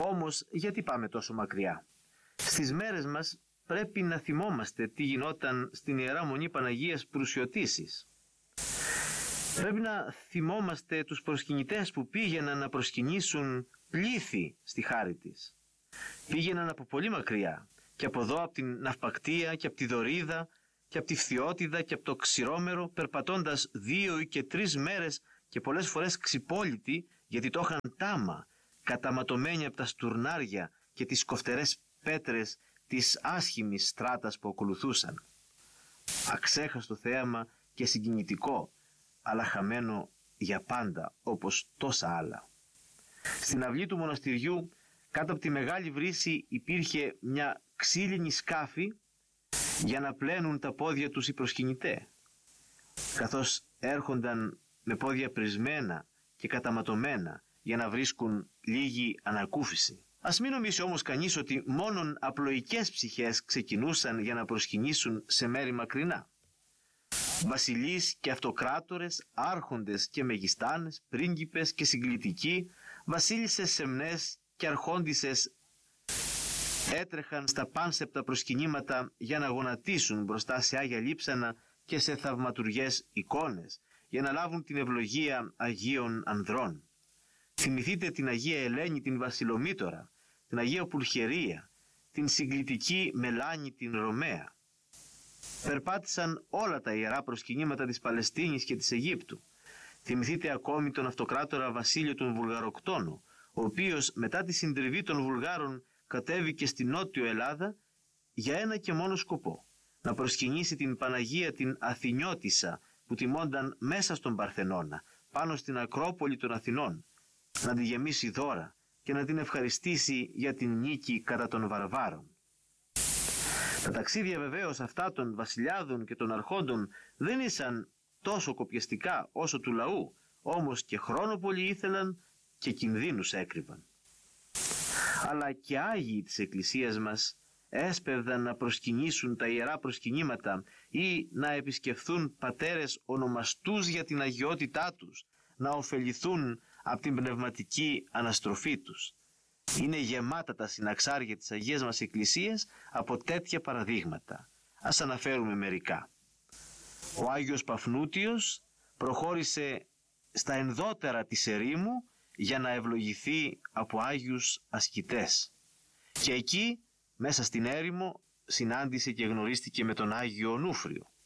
Όμως γιατί πάμε τόσο μακριά? Στις μέρες μας πρέπει να θυμόμαστε τι γινόταν στην Ιερά Μονή Παναγίας Προυσιωτήσης. Πρέπει να θυμόμαστε τους προσκυνητές που πήγαιναν να προσκυνήσουν πλήθη στη χάρη της. Πήγαιναν από πολύ μακριά, και από εδώ από την Ναυπακτία και από τη Δωρίδα και από τη Φθιώτιδα και από το Ξηρόμερο, περπατώντας 2 και 3 μέρες και πολλές φορές ξυπόλυτοι, γιατί το είχαν τάμα, καταματωμένοι από τα στουρνάρια και τις κοφτερές πέτρες της άσχημης στράτας που ακολουθούσαν. Αξέχαστο θέαμα και συγκινητικό, αλλά χαμένο για πάντα, όπως τόσα άλλα. Στην αυλή του μοναστηριού, κάτω από τη μεγάλη βρύση, υπήρχε μια ξύλινη σκάφη για να πλένουν τα πόδια τους οι προσκυνητές, καθώς έρχονταν με πόδια πρισμένα και καταματωμένα για να βρίσκουν λίγη ανακούφιση. Ας μην νομίσει όμως κανείς ότι μόνον απλοϊκές ψυχές ξεκινούσαν για να προσκυνήσουν σε μέρη μακρινά. Βασιλείς και αυτοκράτορες, άρχοντες και μεγιστάνες, πρίγκιπες και συγκλητικοί, βασίλισσες σεμνές και αρχόντισσες έτρεχαν στα πάνσεπτα προσκυνήματα για να γονατίσουν μπροστά σε άγια λείψανα και σε θαυματουργές εικόνες, για να λάβουν την ευλογία Αγίων Ανδρών. Θυμηθείτε την Αγία Ελένη την Βασιλομήτωρα, την Αγία Πουλχερία, την συγκλητική Μελάνη την Ρωμαία. Περπάτησαν όλα τα ιερά προσκυνήματα της Παλαιστίνης και της Αιγύπτου. Θυμηθείτε ακόμη τον αυτοκράτορα Βασίλειο τον Βουλγαροκτόνο, ο οποίος μετά τη συντριβή των Βουλγάρων κατέβηκε στη Νότιο Ελλάδα για ένα και μόνο σκοπό: να προσκυνήσει την Παναγία την Αθηνιώτισσα που τιμώνταν μέσα στον Παρθενώνα, πάνω στην Ακρόπολη των Αθηνών, να τη γεμίσει δώρα και να την ευχαριστήσει για την νίκη κατά των βαρβάρων. Τα ταξίδια βεβαίως αυτά των βασιλιάδων και των αρχόντων δεν ήσαν τόσο κοπιαστικά όσο του λαού, όμως και χρόνο πολύ ήθελαν και κινδύνους έκρυβαν. Αλλά και Άγιοι της Εκκλησίας μας έσπευδαν να προσκυνήσουν τα ιερά προσκυνήματα ή να επισκεφθούν πατέρες ονομαστούς για την αγιότητά τους, να ωφεληθούν από την πνευματική αναστροφή τους. Είναι γεμάτα τα συναξάρια της Αγίας μας Εκκλησίας από τέτοια παραδείγματα. Ας αναφέρουμε μερικά. Ο Άγιος Παφνούτιος προχώρησε στα ενδότερα της ερήμου για να ευλογηθεί από Άγιους ασκητές. Και εκεί, μέσα στην έρημο, συνάντησε και γνωρίστηκε με τον Άγιο Ονούφριο.